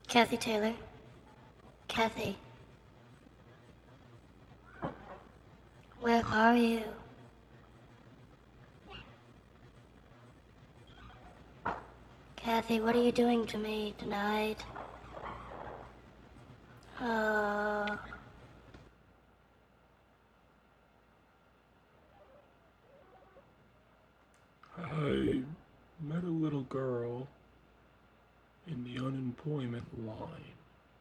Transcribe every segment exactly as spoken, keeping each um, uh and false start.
Kathy Taylor? Kathy? Where are you? Kathy, what are you doing to me tonight? Uh... I met a little girl in the unemployment line.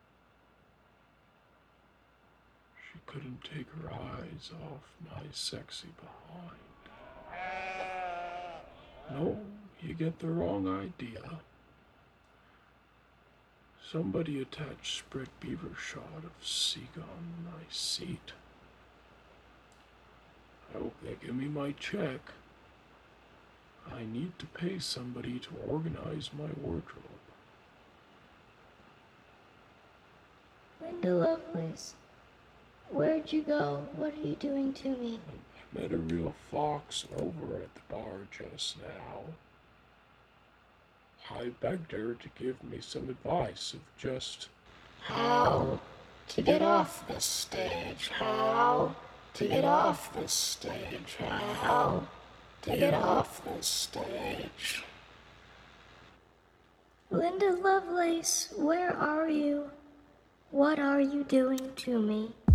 She couldn't take her eyes off my sexy behind. No, you get the wrong idea. Somebody attached spread beaver shot of Sega on my seat. I hope they give me my check. I need to pay somebody to organize my wardrobe. Linda Lovelace, where'd you go? What are you doing to me? I met a real fox over at the bar just now. I begged her to give me some advice of just how to get off this stage, how to get off this stage, how to get off this stage. Linda Lovelace, where are you? What are you doing to me?